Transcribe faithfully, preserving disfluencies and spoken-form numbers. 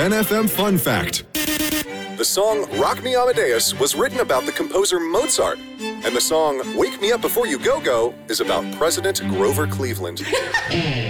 Ben F M Fun Fact. The song Rock Me Amadeus was written about the composer Mozart, and the song Wake Me Up Before You Go Go is about President Grover Cleveland.